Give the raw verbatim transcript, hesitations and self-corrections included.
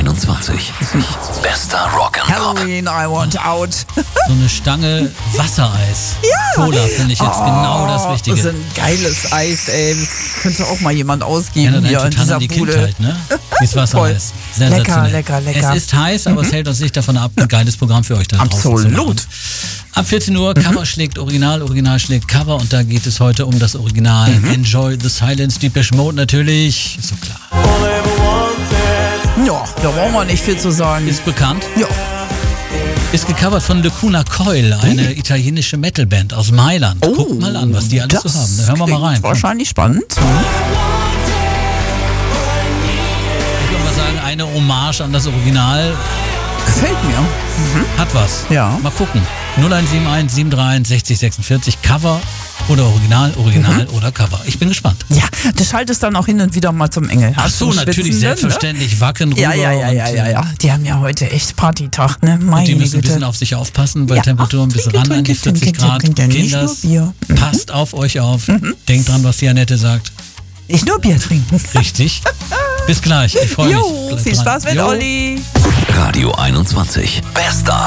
einundzwanzig. Bester Rock'n'Pop. Halloween, I want out. So eine Stange Wassereis. Ja. Cola finde ich jetzt Oh, genau das Richtige. Das ist ein geiles Eis, ey. Könnte auch mal jemand ausgeben Erinnert hier einen in total dieser an die Bude. Kindheit, ne? Dieses Wassereis. Lecker, Sensationell. lecker, lecker. Es ist heiß, aber es hält uns nicht davon ab, ein geiles Programm für euch da draußen zu machen. Absolut. Ab vierzehn Uhr, Cover schlägt Original, Original schlägt Cover und da geht es heute um das Original. Mhm. Enjoy the Silence, Depeche Mode natürlich, ist so klar. Ja, da brauchen wir nicht viel zu sagen. Ist bekannt, Ja. ist gecovert von Lacuna Coil, eine italienische Metalband aus Mailand. Oh, Guckt mal an, was die alles so das haben. Da hören wir mal klingt rein. Wahrscheinlich spannend. Ich würde mal sagen, eine Hommage an das Original Gefällt mir. hat was. Ja. Mal gucken. null eins sieben eins sieben drei eins sechzig sechsundvierzig, Cover oder Original, Original oder Cover. Ich bin gespannt. Ja, du schaltest dann auch hin und wieder mal zum Engel. Ach so, natürlich, selbstverständlich. Wacken rüber. Ja, ja, ja, und, ja, ja, ja. Die haben ja heute echt Partytag, ne? Meine Und die müssen ein Güte. bisschen auf sich aufpassen, bei Ja. Temperaturen bis Trinke, ran an die trinke, vierzig trinke, Grad. trinke, nicht Kinders, nur Bier. Mhm. passt auf euch auf. Denkt dran, was die Annette sagt. Nicht nur Bier trinken. Richtig. Bis gleich. Ich freue mich. Jo, Bleibt viel dran. Spaß mit Jo. Olli. Radio einundzwanzig. Bester